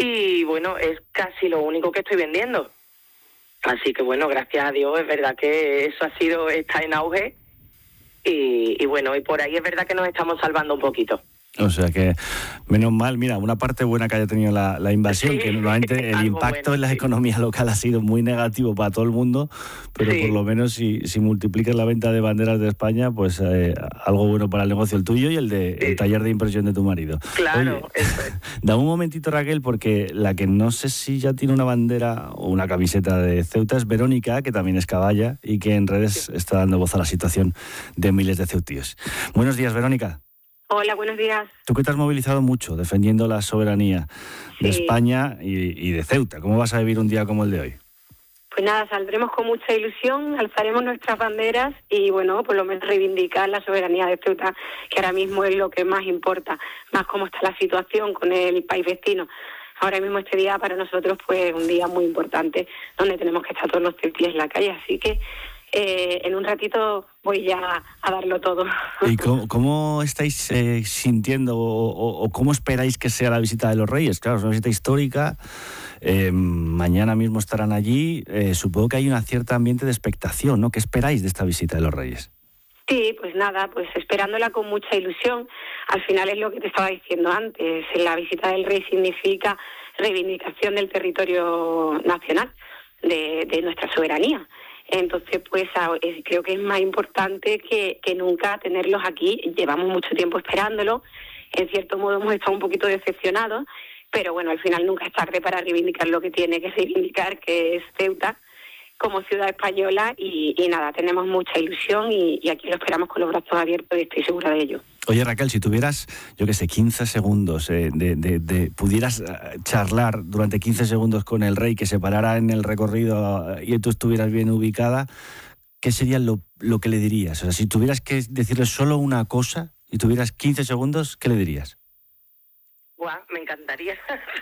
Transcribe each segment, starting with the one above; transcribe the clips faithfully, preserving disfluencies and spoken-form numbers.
y bueno, es casi lo único que estoy vendiendo. Así que bueno, gracias a Dios, es verdad que eso ha sido, está en auge y, y bueno, y por ahí es verdad que nos estamos salvando un poquito. O sea que, menos mal, mira, una parte buena que haya tenido la, la invasión, sí, que normalmente el impacto bueno, en la sí. economía local ha sido muy negativo para todo el mundo, pero sí. por lo menos si, si multiplicas la venta de banderas de España, pues eh, algo bueno para el negocio, el tuyo y el de sí. el taller de impresión de tu marido. Claro, Oye, eso es. Dame un momentito, Raquel, porque la que no sé si ya tiene una bandera o una camiseta de Ceuta es Verónica, que también es caballa y que en redes sí. está dando voz a la situación de miles de ceutíes. Buenos días, Verónica. Hola, buenos días. Tú que te has movilizado mucho defendiendo la soberanía sí. de España y, y de Ceuta. ¿Cómo vas a vivir un día como el de hoy? Pues nada, saldremos con mucha ilusión, alzaremos nuestras banderas y, bueno, por lo menos reivindicar la soberanía de Ceuta, que ahora mismo es lo que más importa, más cómo está la situación con el país vecino. Ahora mismo este día para nosotros pues es un día muy importante, donde tenemos que estar todos los ceutíes en la calle, así que Eh, en un ratito voy ya a darlo todo. ¿Y cómo, cómo estáis eh, sintiendo o, o, o cómo esperáis que sea la visita de los Reyes? Claro, es una visita histórica, eh, mañana mismo estarán allí, eh, supongo que hay un cierto ambiente de expectación, ¿no? ¿Qué esperáis de esta visita de los Reyes? Sí, pues nada, pues esperándola con mucha ilusión. Al final es lo que te estaba diciendo antes, la visita del Rey significa reivindicación del territorio nacional, de, de nuestra soberanía. Entonces, pues creo que es más importante que, que nunca tenerlos aquí. Llevamos mucho tiempo esperándolo. En cierto modo hemos estado un poquito decepcionados, pero bueno, al final nunca es tarde para reivindicar lo que tiene que reivindicar, que es Ceuta como ciudad española. Y, y nada, tenemos mucha ilusión y, y aquí lo esperamos con los brazos abiertos y estoy segura de ello. Oye, Raquel, si tuvieras, yo qué sé, quince segundos, eh, de, de, de pudieras charlar durante quince segundos con el Rey, que se parara en el recorrido y tú estuvieras bien ubicada, ¿qué sería lo, lo que le dirías? O sea, si tuvieras que decirle solo una cosa y tuvieras quince segundos, ¿qué le dirías? Guau, me encantaría.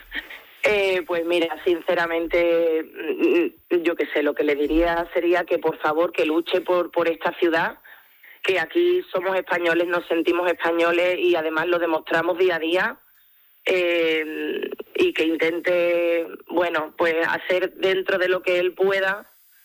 eh, pues mira, sinceramente, yo qué sé, lo que le diría sería que por favor que luche por, por esta ciudad, que aquí somos españoles, nos sentimos españoles y además lo demostramos día a día, eh, y que intente, bueno, pues hacer dentro de lo que él pueda,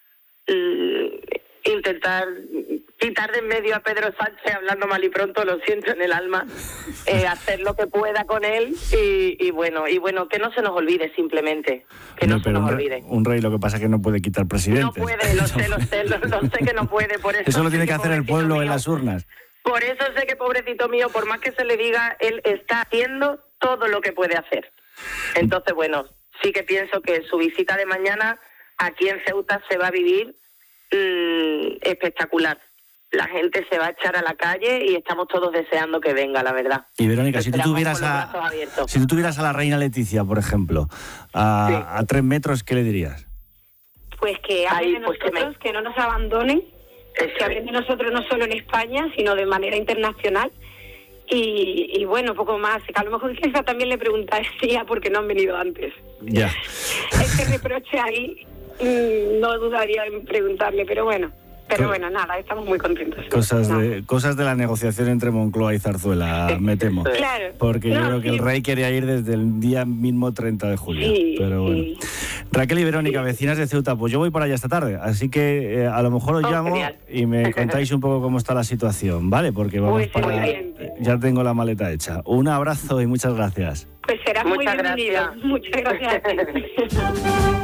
eh, intentar quitar de en medio a Pedro Sánchez, hablando mal y pronto, lo siento en el alma, eh, hacer lo que pueda con él y, y bueno, y bueno, que no se nos olvide simplemente, que no, no se nos un olvide. Rey, un rey lo que pasa es que no puede quitar presidentes. No puede, lo sé, lo sé, lo, lo sé que no puede, por eso. Eso lo tiene que hacer el pueblo mío. En las urnas. Por eso sé que, pobrecito mío, por más que se le diga, él está haciendo todo lo que puede hacer. Entonces, bueno, sí que pienso que su visita de mañana aquí en Ceuta se va a vivir mmm, espectacular. La gente se va a echar a la calle y estamos todos deseando que venga, la verdad. Y Verónica, si tú tuvieras a si tú tuvieras a la reina Leticia, por ejemplo, a, sí. a tres metros, ¿qué le dirías? Pues que hablen de nosotros, pues que, me... que no nos abandonen, Eso que hablen de nosotros no solo en España, sino de manera internacional. Y, y bueno, poco más. Que a lo mejor quizá también le preguntaría por qué no han venido antes. Ya. Ese reproche ahí mmm, no dudaría en preguntarle, pero bueno. Pero bueno, nada, estamos muy contentos. Cosas no. de cosas de la negociación entre Moncloa y Zarzuela, me temo. Claro. Porque no, yo creo sí. que el Rey quería ir desde el día mismo treinta de julio. Sí, pero bueno. Sí. Raquel y Verónica, sí. vecinas de Ceuta, pues yo voy para allá esta tarde, así que eh, a lo mejor os oh, llamo genial. y me contáis un poco cómo está la situación, ¿vale? Porque vamos muy, para... Muy bien. Ya tengo la maleta hecha. Un abrazo y muchas gracias. Pues será muy bienvenido. Muchas gracias.